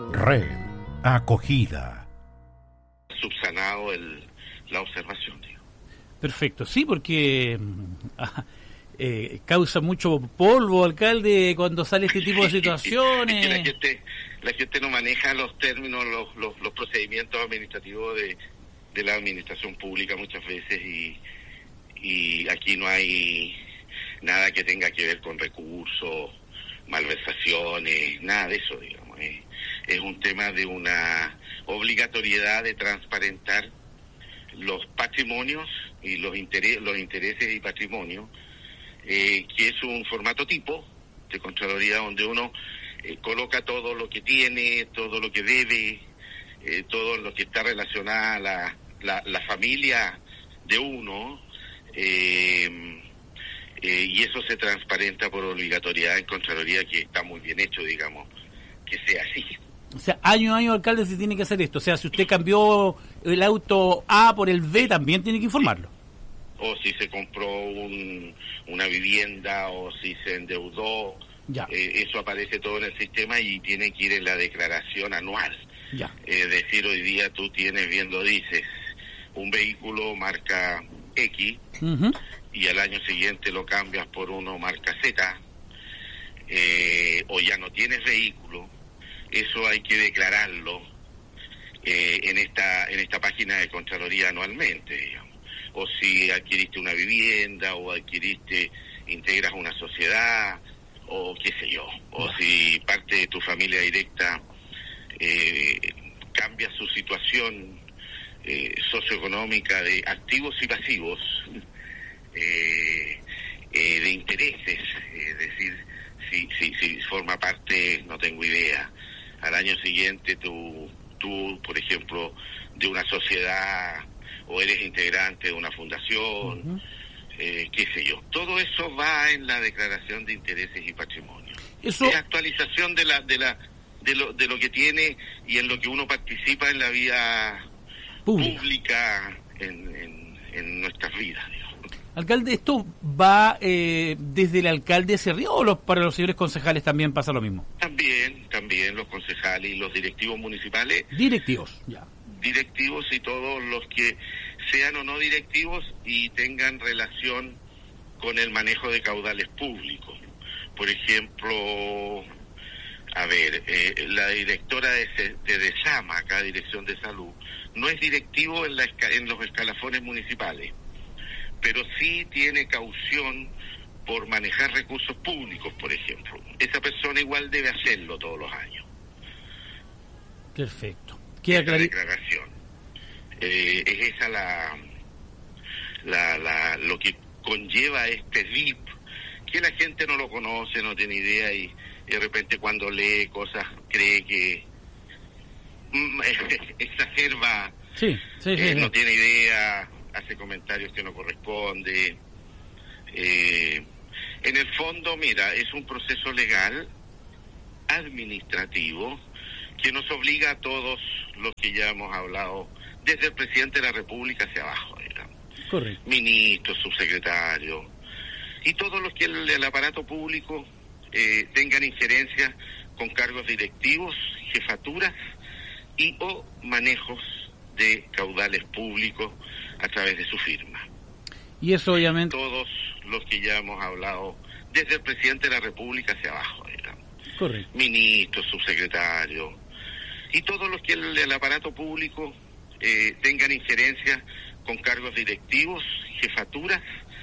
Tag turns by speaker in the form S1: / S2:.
S1: Red, acogida.
S2: Subsanado la observación, digo.
S3: Perfecto, sí, porque causa mucho polvo, alcalde, cuando sale este tipo de situaciones.
S2: Es que la gente no maneja los términos, los procedimientos administrativos de la administración pública muchas veces, y aquí no hay nada que tenga que ver con recursos, malversaciones, nada de eso, digamos. Es un tema de una obligatoriedad de transparentar los patrimonios y los intereses y patrimonios, que es un formato tipo de Contraloría donde uno coloca todo lo que tiene, todo lo que debe, todo lo que está relacionado a la familia de uno, y eso se transparenta por obligatoriedad en Contraloría, que está muy bien hecho, digamos, que sea así.
S3: O sea, año a año, alcalde, se tiene que hacer esto. O sea, si usted cambió el auto A por el B, también tiene que informarlo.
S2: O si se compró una vivienda, o si se endeudó, eso aparece todo en el sistema y tiene que ir en la declaración anual.
S3: Ya.
S2: Es decir, hoy día tú tienes, bien lo dices, un vehículo marca X, y al año siguiente lo cambias por uno marca Z, o ya no tienes vehículo. Eso hay que declararlo en esta página de Contraloría anualmente, digamos. O si adquiriste una vivienda, o integras una sociedad, o qué sé yo, o si parte de tu familia directa cambia su situación socioeconómica de activos y pasivos, de intereses, es decir, si forma parte, no tengo idea, al año siguiente tú, por ejemplo, de una sociedad, o eres integrante de una fundación, qué sé yo. Todo eso va en la declaración de intereses y patrimonio.
S3: Eso...
S2: Es actualización de lo que tiene y en lo que uno participa en la vida pública en nuestras vidas, digamos.
S3: Alcalde, ¿esto va desde el alcalde hacia arriba, o para los señores concejales también pasa lo mismo?
S2: También los concejales y los directivos municipales.
S3: Directivos, ya.
S2: Directivos y todos los que sean o no directivos y tengan relación con el manejo de caudales públicos. Por ejemplo, la directora de DESAMA, acá Dirección de Salud, no es directivo en los escalafones municipales, pero sí tiene caución por manejar recursos públicos, por ejemplo. Esa persona igual debe hacerlo todos los años.
S3: Perfecto.
S2: Esa declaración. Es esa lo que conlleva este RIP, que la gente no lo conoce, no tiene idea, y de repente cuando lee cosas cree que exacerba, no tiene idea, hace comentarios que no corresponde. En el fondo, mira, es un proceso legal, administrativo, que nos obliga a todos los que ya hemos hablado, desde el presidente de la República hacia abajo, digamos.
S3: Correcto.
S2: Ministros, subsecretarios, y todos los que el aparato público tengan injerencia con cargos directivos, jefaturas o manejos de caudales públicos a través de su firma.
S3: Y eso obviamente...
S2: Todos los que ya hemos hablado, desde el presidente de la República hacia abajo, digamos.
S3: Correcto.
S2: Ministros, subsecretarios, y todos los que el aparato público tengan injerencia con cargos directivos, jefaturas